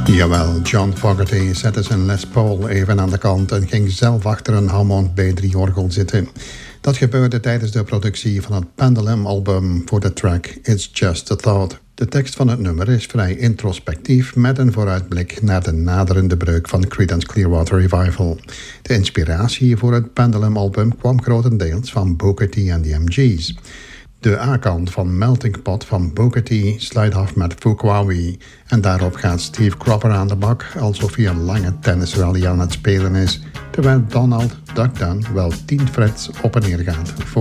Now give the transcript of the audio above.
Jawel, John Fogerty zette zijn Les Paul even aan de kant en ging zelf achter een Hammond B3-orgel zitten. Dat gebeurde tijdens de productie van het Pendulum-album voor de track It's Just a Thought. De tekst van het nummer is vrij introspectief met een vooruitblik naar de naderende breuk van Creedence Clearwater Revival. De inspiratie voor het Pendulum-album kwam grotendeels van Booker T en de MG's. De A-kant van Melting Pot van Booker T sluit af met Fuquawi. En daarop gaat Steve Cropper aan de bak alsof hij een lange tennisrally aan het spelen is, terwijl Donald Duck Dunn wel 10 frets op en neer gaat.